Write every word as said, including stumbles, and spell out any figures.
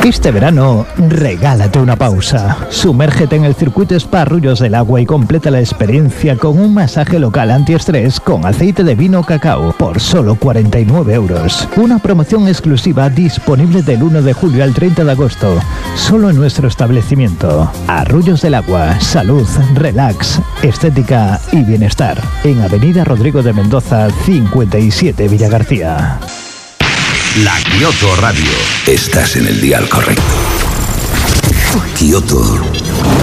Este verano, regálate una pausa. Sumérgete en el circuito Spa Arroyos del Agua y completa la experiencia con un masaje local antiestrés con aceite de vino cacao por solo cuarenta y nueve euros. Una promoción exclusiva disponible del uno de julio al treinta de agosto, solo en nuestro establecimiento. Arroyos del Agua, salud, relax, estética y bienestar. En Avenida Rodrigo de Mendoza, cincuenta y siete, Villagarcía. La Kioto Radio. Estás en el dial correcto. Kioto